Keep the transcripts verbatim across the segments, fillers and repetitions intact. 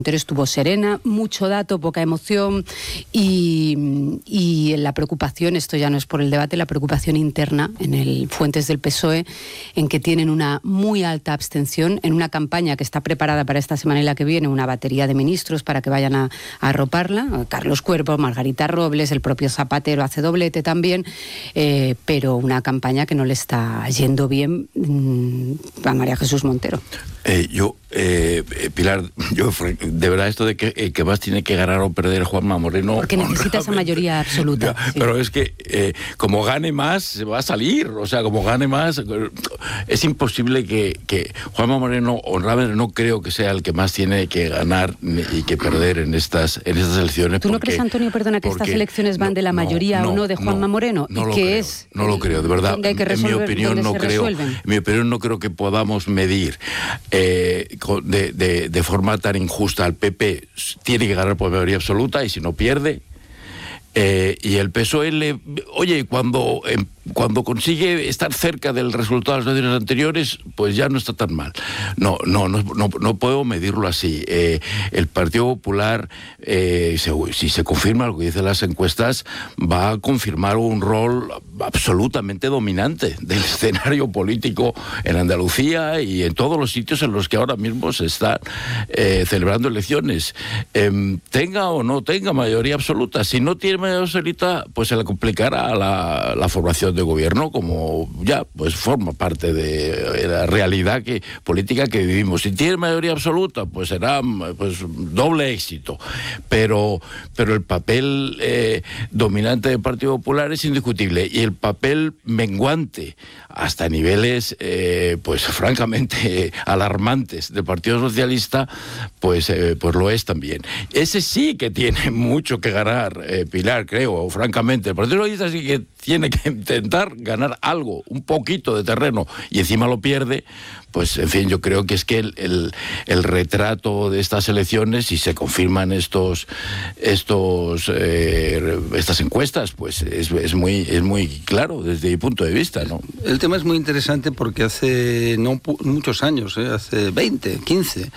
estuvo serena, mucho dato, poca emoción y, y la preocupación, esto ya no es por el debate, la preocupación interna en el fuentes del P S O E, en que tienen una muy alta abstención en una campaña que está preparada para esta semana y la que viene, una batería de ministros para que vayan a, a arroparla, Carlos Cuerpo, Margarita Robles, el propio Zapatero hace doblete también, eh, pero una campaña que no le está yendo bien mmm, a María Jesús Montero. Eh, yo, eh, Pilar, yo de verdad esto de que el que más tiene que ganar o perder Juanma Moreno... Porque necesita esa mayoría absoluta. Ya, sí. Pero es que eh, como gane más, se va a salir. O sea, como gane más, es imposible que, que Juanma Moreno, honradamente, no creo que sea el que más tiene que ganar y que perder en estas, en estas elecciones. ¿Tú no porque, crees, Antonio, perdona, que porque, estas elecciones van no, de la mayoría no, o no de Juanma no, Moreno? No y lo que creo, es no lo creo, de verdad. Hay que resolver, en mi opinión no creo, en mi opinión no creo que podamos medir eh, de, de, de forma tan injusta. Al P P tiene que ganar por mayoría absoluta y si no pierde. Eh, y el P S O E, le, oye, cuando, eh, cuando consigue estar cerca del resultado de las elecciones anteriores, pues ya no está tan mal. No, no, no, no, no puedo medirlo así. Eh, el Partido Popular, eh, se, si se confirma lo que dicen las encuestas, va a confirmar un rol absolutamente dominante del escenario político en Andalucía y en todos los sitios en los que ahora mismo se están eh, celebrando elecciones. Eh, tenga o no tenga mayoría absoluta, si no tiene mayoría absoluta, pues se le complicará la, la formación de gobierno, como ya pues forma parte de la realidad que, política que vivimos. Si tiene mayoría absoluta, pues será pues doble éxito. Pero, pero el papel eh, dominante del Partido Popular es indiscutible y el papel menguante hasta niveles eh, pues francamente alarmantes del Partido Socialista, pues, eh, pues lo es también. Ese sí que tiene mucho que ganar, eh, Pilar, creo, francamente. El Partido Socialista sí que tiene que intentar ganar algo, un poquito de terreno, y encima lo pierde. Pues, en fin, yo creo que es que el, el, el retrato de estas elecciones, si se confirman estos, estos, eh, estas encuestas, pues es, es, muy, es muy claro desde mi punto de vista, ¿no? El tema es muy interesante porque hace no muchos años, ¿eh? hace veinte, quince,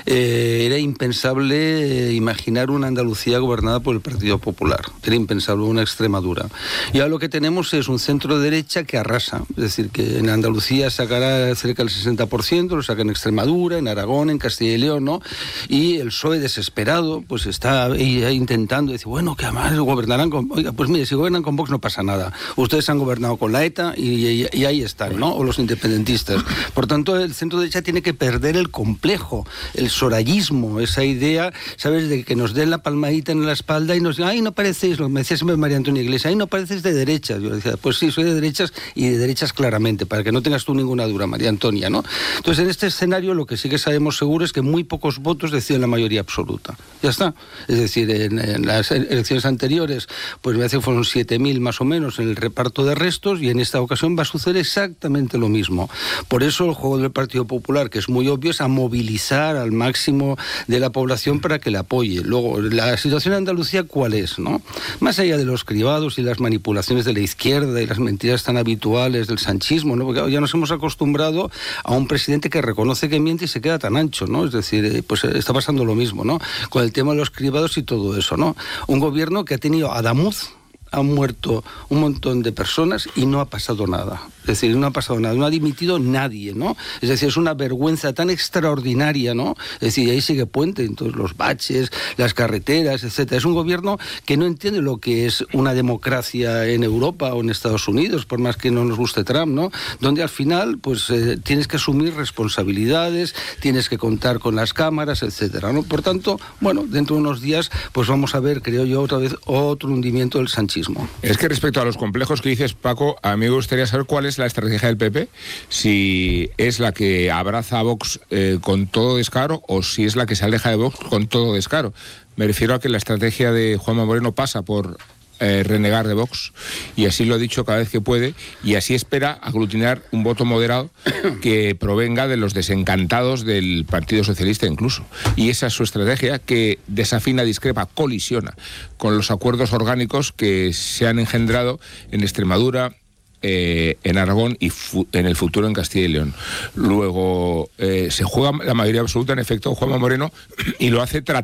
eh, era impensable eh, imaginar una Andalucía gobernada por el Partido Popular. Era impensable una Extremadura. Y ahora lo que tenemos es un centro derecha que arrasa. Es decir, que en Andalucía sacará cerca del sesenta por ciento, lo saca en Extremadura, en Aragón, en Castilla y León, ¿no? Y el P S O E desesperado, pues está ahí, ahí intentando decir, bueno, que además gobernarán con... Oiga, pues mire, si gobiernan con Vox no pasa nada. Ustedes han gobernado con la ETA y, y, y ahí están, ¿no? O los independentistas. Por tanto, el centro derecha tiene que perder el complejo, el sorayismo, esa idea, ¿sabes?, de que nos den la palmadita en la espalda y nos digan, ay, no parecéis, lo me decía siempre María Antonia Iglesias, ay, no pareces de derechas. Yo decía, pues sí, soy de derechas y de derechas claramente, para que no tengas tú ninguna duda, María Antonia, ¿no? Entonces, en este escenario lo que sí que sabemos seguro es que muy pocos votos deciden la mayoría absoluta. Ya está. Es decir, en, en las elecciones anteriores, pues me parece que fueron siete mil más o menos en el reparto de restos, y en esta ocasión va a suceder exactamente lo mismo. Por eso el juego del Partido Popular, que es muy obvio, es a movilizar al máximo de la población para que le apoye. Luego, la situación en Andalucía, ¿cuál es, no? Más allá de los cribados y las manipulaciones de la izquierda y las mentiras tan habituales del sanchismo, ¿no? Porque ya nos hemos acostumbrado a un presidente que reconoce que miente y se queda tan ancho, ¿no? Es decir, pues está pasando lo mismo, ¿no? Con el tema de los cribados y todo eso, ¿no? Un gobierno que ha tenido a Damuz, han muerto un montón de personas y no ha pasado nada. Es decir, no ha pasado nada, no ha dimitido nadie, ¿no? Es decir, es una vergüenza tan extraordinaria, ¿no? Es decir, ahí sigue Puente, entonces los baches, las carreteras, etcétera. Es un gobierno que no entiende lo que es una democracia en Europa o en Estados Unidos, por más que no nos guste Trump, ¿no? Donde al final, pues, eh, tienes que asumir responsabilidades, tienes que contar con las cámaras, etcétera, ¿no? Por tanto, bueno, dentro de unos días, pues vamos a ver, creo yo, otra vez otro hundimiento del sanchismo. Es que respecto a los complejos que dices, Paco, a mí me gustaría saber cuál es la estrategia del P P, si es la que abraza a Vox eh, con todo descaro o si es la que se aleja de Vox con todo descaro. Me refiero a que la estrategia de Juanma Moreno pasa por eh, renegar de Vox, y así lo ha dicho cada vez que puede, y así espera aglutinar un voto moderado que provenga de los desencantados del Partido Socialista incluso. Y esa es su estrategia, que desafina, discrepa, colisiona con los acuerdos orgánicos que se han engendrado en Extremadura, eh, en Aragón y fu- en el futuro en Castilla y León. Luego, eh, se juega la mayoría absoluta, en efecto, Juanma Moreno, y lo hace tratando